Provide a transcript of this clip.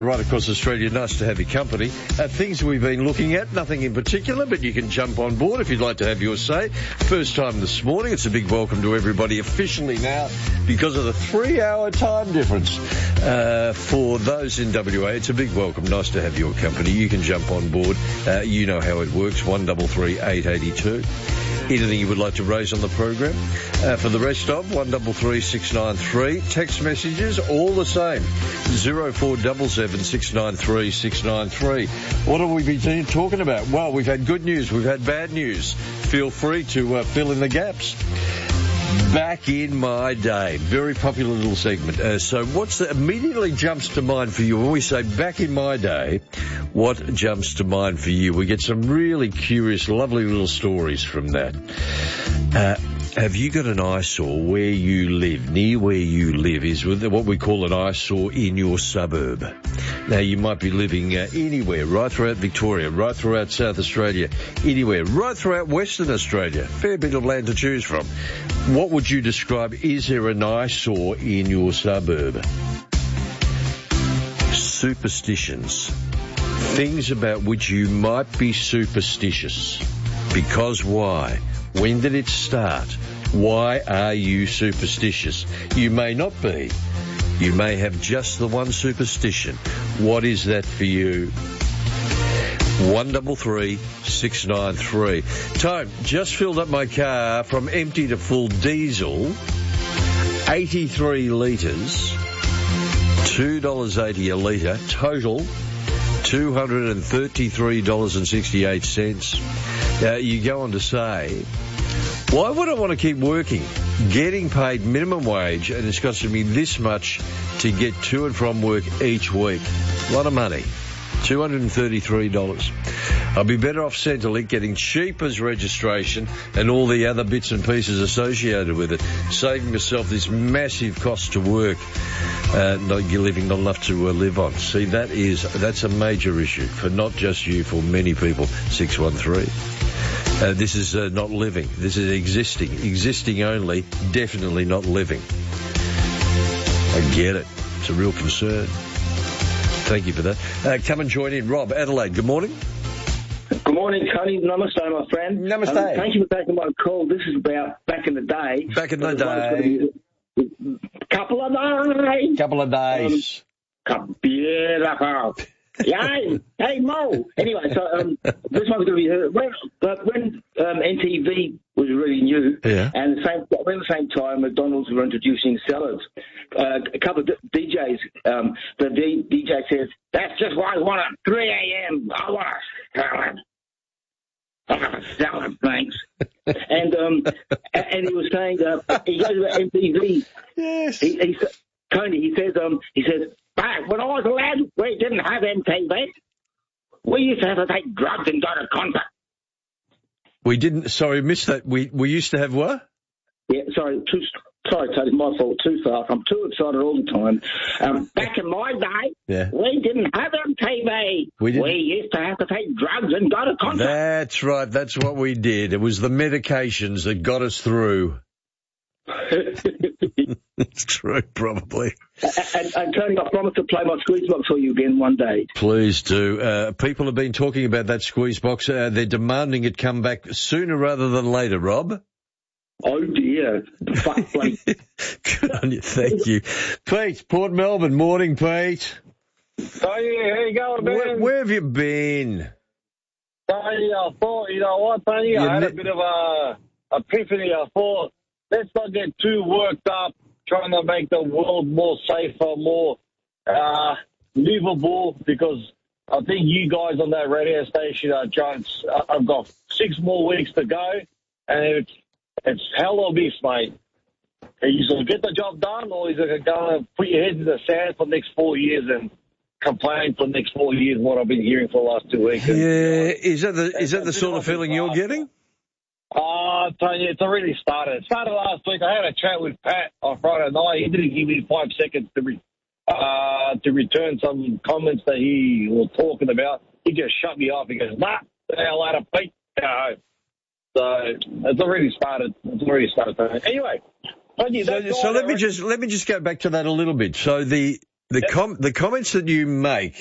Right across Australia, nice to have your company. Things we've been looking at, nothing in particular, but you can jump on board if you'd like to have your say. First time this morning, it's a big welcome to everybody officially now because of the 3-hour time difference. For those in WA, it's a big welcome. Nice to have your company. You can jump on board. You know how it works, 133 882. Anything you would like to raise on the program. For the rest of 133 693. Text messages, all the same. 0477 693 693. What have we been talking about? Well, we've had good news. We've had bad news. Feel free to fill in the gaps. Back in my day. Very popular little segment. So what's that immediately jumps to mind for you? When we say back in my day, what jumps to mind for you? We get some really curious, lovely little stories from that. Have you got an eyesore where you live? Near where you live is what we call an eyesore in your suburb. Now, you might be living anywhere, right throughout Victoria, right throughout South Australia, anywhere, right throughout Western Australia. Fair bit of land to choose from. What would you describe? Is there an eyesore in your suburb? Superstitions. Things about which you might be superstitious. Because why? When did it start? Why are you superstitious? You may not be. You may have just the one superstition. What is that for you? 133 693. Tone, just filled up my car from empty to full diesel, 83 litres, $2.80 a litre, total $233.68. You go on to say, why would I want to keep working, getting paid minimum wage, and it's costing me this much to get to and from work each week? A lot of money. $233. I'll be better off Centrelink getting cheap as registration and all the other bits and pieces associated with it, saving myself this massive cost to work. You're living not enough to live on. See, that's a major issue for not just you, for many people. 613. This is not living. This is existing. Existing only, definitely not living. I get it. It's a real concern. Thank you for that. Come and join in. Rob, Adelaide, good morning. Good morning, Tony. Namaste, my friend. Namaste. Thank you for taking my call. This is about back in the day. Back in the day. Couple of days. Couple of days. Beautiful. Yay! Hey, Mo! Anyway, so this one's going to be heard. When NTV was really new, yeah, and around the same time, McDonald's were introducing salads. A couple of DJs, the DJ says, "That's just what I want at 3 a.m. I want a salad. I want a salad, thanks." And he was saying, he goes to MTV. Yes. Tony, he says, back when I was a lad, we didn't have MTV. We used to have to take drugs and go to concert. We didn't. Sorry, missed that. We used to have what? Yeah, sorry, Tony, my fault. Too fast. I'm too excited all the time. Back in my day, yeah, we didn't have MTV. We used to have to take drugs and go to concert. That's right. That's what we did. It was the medications that got us through. It's true, probably. And Tony, I promise to play my squeeze box for you again one day. Please do. People have been talking about that squeeze box. They're demanding it come back sooner rather than later, Rob. Oh, dear. Fuck, bloody. Good on you. Thank you. Pete, Port Melbourne. Morning, Pete. Oh, yeah. How you going, man? Where have you been? Tony, I thought, you know what, Tony? I had a bit of a epiphany. I thought, let's not get too worked up trying to make the world more safer, more livable, because I think you guys on that radio station are trying. I've got 6 more weeks to go, and it's hell or miss, mate. Are you going to get the job done, or is it going to put your head in the sand for the next 4 years and complain for the next 4 years what I've been hearing for the last 2 weeks? Yeah, is that the sort of feeling you're getting? Tony, it's already started. It started last week. I had a chat with Pat on Friday night. He didn't give me 5 seconds to return some comments that he was talking about. He just shut me off. He goes, "Nah, the hell out of Pete, go home." So it's already started. Tony. Anyway, Tony, so let me just go back to that a little bit. So The comments that you make